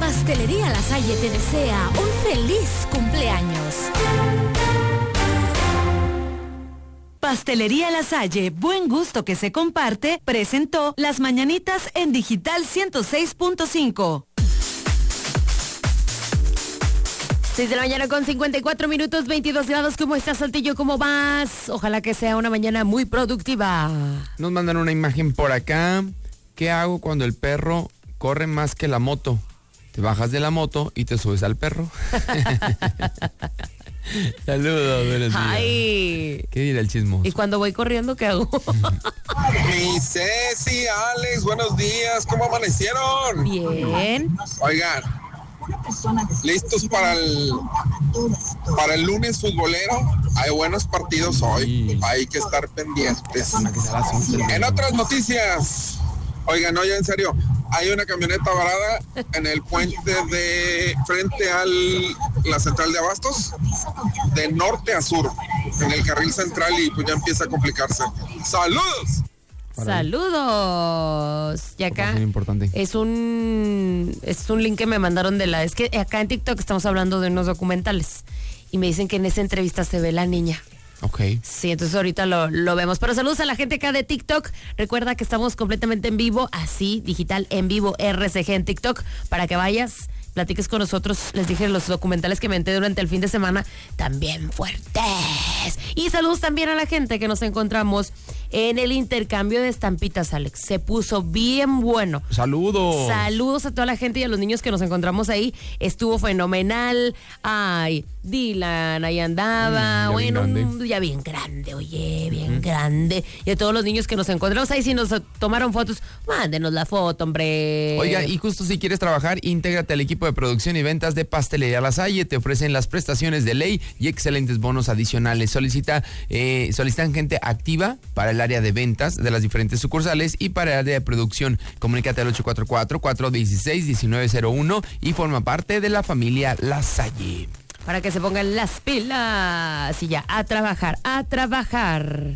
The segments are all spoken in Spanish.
Pastelería La Salle te desea un feliz cumpleaños. Pastelería La Salle, buen gusto que se comparte, presentó Las Mañanitas en Digital 106.5. 6 de la mañana con 54 minutos, 22 grados. ¿Cómo estás, Saltillo? ¿Cómo vas? Ojalá que sea una mañana muy productiva. Nos mandan una imagen por acá. ¿Qué hago cuando el perro corre más que la moto? Te bajas de la moto y te subes al perro. Saludos, buenos días. Ay. ¿Qué dirá el chismoso? ¿Y cuando voy corriendo, qué hago? Mi Ceci, Alex, buenos días. ¿Cómo amanecieron? Bien. Oigan, ¿listos para el lunes futbolero? Hay buenos partidos hoy. Sí. Hay que estar pendientes. Que sea a las 11. En otras noticias, oigan, oye, en serio, hay una camioneta varada en el puente de frente a la central de Abastos, de norte a sur, en el carril central, y pues ya empieza a complicarse. ¡Saludos! Saludos. Y acá Importante. es un link que me mandaron es que acá en TikTok estamos hablando de unos documentales y me dicen que en esa entrevista se ve la niña. Ok. Sí, entonces ahorita lo vemos. Pero saludos a la gente acá de TikTok. Recuerda que estamos completamente en vivo, así, digital, en vivo, RCG en TikTok, para que vayas, platiques con nosotros. Les dije los documentales que me enteré durante el fin de semana, también fuertes. Y saludos también a la gente que nos encontramos en el intercambio de estampitas, Alex. Se puso bien bueno. Saludos. Saludos a toda la gente y a los niños que nos encontramos ahí. Estuvo fenomenal. Ay, Dylan, ahí andaba. Ya bueno, bien grande. ya bien grande, oye, bien grande. Y a todos los niños que nos encontramos ahí, si nos tomaron fotos, mándenos la foto, hombre. Oiga, y justo si quieres trabajar, intégrate al equipo de producción y ventas de Pastelería La Salle. Te ofrecen las prestaciones de ley y excelentes bonos adicionales. Solicitan gente activa para el área de ventas de las diferentes sucursales y para el área de producción. Comunícate al 844-416-1901 y forma parte de la familia La Salle. Para que se pongan las pilas y ya, a trabajar, a trabajar.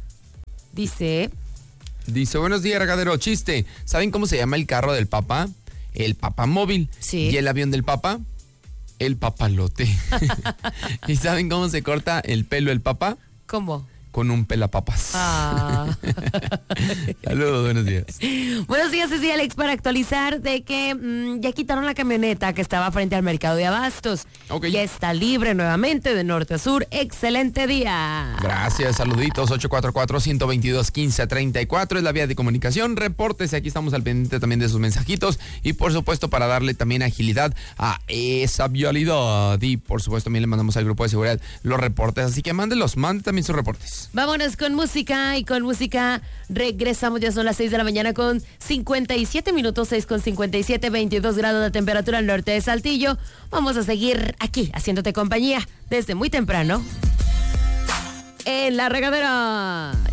Dice, buenos días, regadero. Chiste. ¿Saben cómo se llama el carro del Papa? El papamóvil. Sí. ¿Y el avión del Papa? El papalote. ¿Y saben cómo se corta el pelo el Papa? ¿cómo? Con un pelapapas. Ah. Saludos, buenos días. Buenos días, Ceci, Alex, para actualizar de que ya quitaron la camioneta que estaba frente al mercado de Abastos. Ok. Ya está libre nuevamente de norte a sur. Excelente día. Gracias, saluditos. 844-122-1534 es la vía de comunicación. Repórtese, aquí estamos al pendiente también de sus mensajitos. Y por supuesto, para darle también agilidad a esa vialidad. Y por supuesto, también le mandamos al grupo de seguridad los reportes. Así que mande también sus reportes. Vámonos con música y con música regresamos. Ya son las 6 de la mañana con 57 minutos, 6 con 57, 22 grados de temperatura al norte de Saltillo. Vamos a seguir aquí haciéndote compañía desde muy temprano en La Regadera.